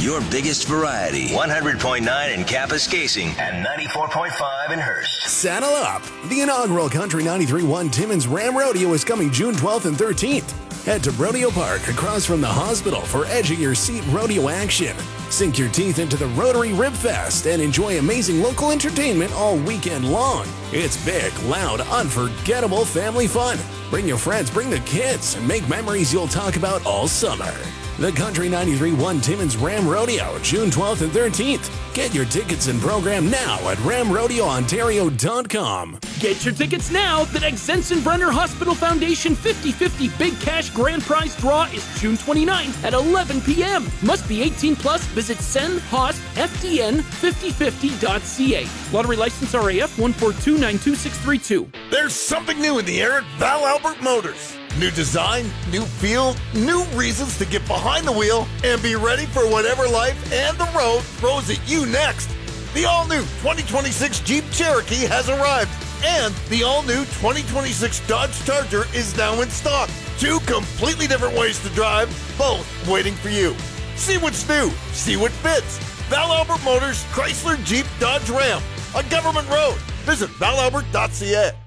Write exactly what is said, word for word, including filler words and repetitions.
Your biggest variety. one hundred point nine in Kapuskasing and ninety-four point five in Hearst. Saddle up. The inaugural Country ninety-three point one Timmins Ram Rodeo is coming June twelfth and thirteenth. Head to Rodeo Park across from the hospital for edge-of-your-seat rodeo action. Sink your teeth into the Rotary Rib Fest and enjoy amazing local entertainment all weekend long. It's big, loud, unforgettable family fun. Bring your friends, bring the kids, and make memories you'll talk about all summer. The Country ninety-three point one Timmins Ram Rodeo, June twelfth and thirteenth. Get your tickets and program now at ram rodeo ontario dot com. Get your tickets now. The Sensenbrenner Hospital Foundation fifty fifty Big Cash Grand Prize Draw is June twenty-ninth at eleven p.m. Must be eighteen plus. Visit sen hosp f d n fifty fifty dot c a. Lottery license R A F one four two nine two six three two. There's something new in the air at Val Albert Motors. New design, new feel, new reasons to get behind the wheel and be ready for whatever life and the road throws at you next. The all-new twenty twenty-six Jeep Cherokee has arrived, and the all-new twenty twenty-six Dodge Charger is now in stock. Two completely different ways to drive, both waiting for you. See what's new, see what fits. Val Albert Motors, Chrysler Jeep Dodge Ram, on Government Road. Visit val albert dot c a.